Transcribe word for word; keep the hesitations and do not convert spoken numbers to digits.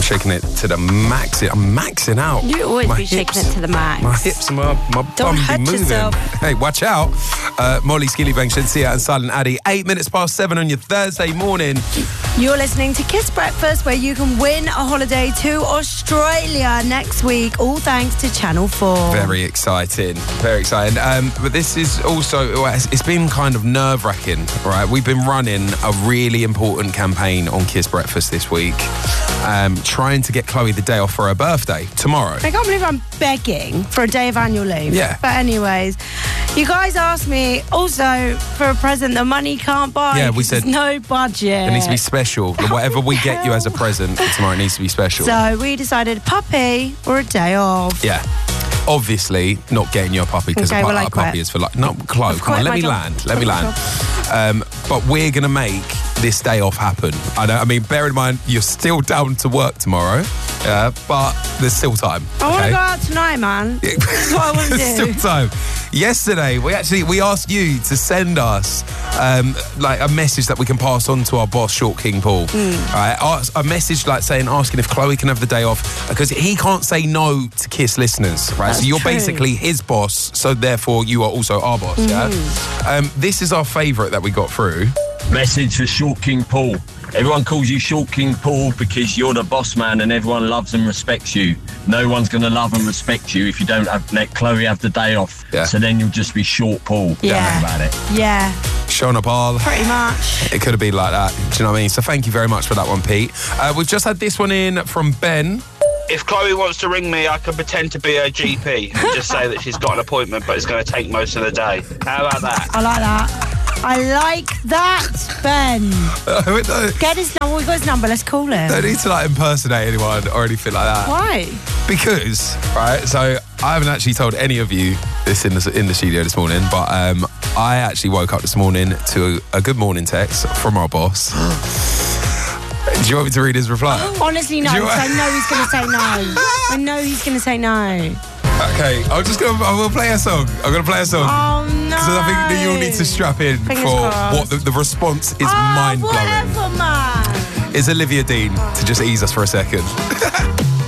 shaking it to the max. I'm maxing out. You always my be hips, shaking it to the max. My hips and my, my Don't bum hurt be moving. yourself. Hey, watch out. Uh, Molly, Skillybang, Shensia and Silent Addy. Eight minutes past seven on your Thursday morning. You're listening to Kiss Breakfast, where you can win a holiday to Australia next week, all thanks to Channel four. Very exciting. Very exciting. Um, but this is also, it's, it's been kind of nerve-wracking, right? We've been running a really important campaign on Kiss Breakfast this week, um, trying to get Chloe the day off for her birthday tomorrow. I can't believe I'm begging for a day of annual leave. Yeah. But anyways, you guys asked me also for a present that money can't buy. Yeah, we said there's no budget. It needs to be special. Whatever we get you as a present for tomorrow, it needs to be special. So we decided puppy or a day off. Yeah. Obviously, not getting you a puppy because Okay, a, pu- well, I a puppy quit. is for like. No, Chloe, I've come on, quit let my me job. land. Let me Quit my land. Um, but we're going to make this day off happen. I know. I mean, bear in mind, you're still down to work tomorrow, yeah, but there's still time. I want to okay? go out tonight, man. That's what I want to do. Still time. Yesterday, we actually we asked you to send us um, like a message that we can pass on to our boss, Short King Paul. Mm. Right, Ask- a message like saying, asking if Chloe can have the day off because he can't say no to Kiss listeners. Right, That's so you're true. basically his boss, so therefore you are also our boss. Mm-hmm. Yeah. Um, this is our favourite that we got through. Message for Short King Paul. Everyone calls you Short King Paul because you're the boss man and everyone loves and respects you. No one's going to love and respect you if you don't have, let Chloe have the day off. Yeah. So then you'll just be Short Paul. Yeah. Don't worry about it. Yeah, Shona Paul. pretty much. It could have been like that. Do you know what I mean? So thank you very much for that one, Pete. Uh, we've just had this one in from Ben. If Chloe wants to ring me, I can pretend to be her G P and just say that she's got an appointment, but it's going to take most of the day. How about that? I like that. I like that, Ben. Don't Get his number. We got his number. Let's call him. need to like impersonate anyone or anything like that. Why? Because, right, so I haven't actually told any of you this in the, in the studio this morning, but um, I actually woke up this morning to a, a good morning text from our boss. Do you want me to read his reply? Honestly, no. Do you- Because I know he's going to say no. I know he's going to say no. Okay, I'm just going to I will play a song. I'm going to play a song. Oh, no. Because I think that you'll need to strap in Fingers for crossed. what the, the response is Oh, mind-blowing. whatever, man. Is Olivia Dean to just ease us for a second.